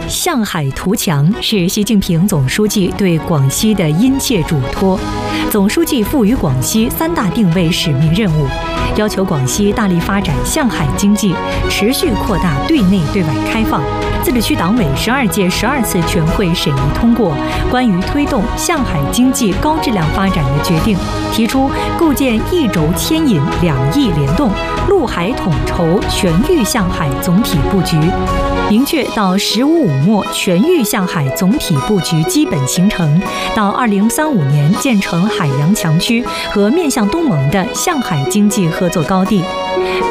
向海图强是习近平总书记对广西的殷切嘱托。总书记赋予广西3大定位使命任务，要求广西大力发展向海经济，持续扩大对内对外开放。自治区党委12届12次全会审议通过关于推动向海经济高质量发展的决定，提出构建一轴牵引、两翼联动、陆海统筹全域向海总体布局，明确到“15+5”末全域向海总体布局基本形成，到2035年建成海洋强区和面向东盟的向海经济合作高地。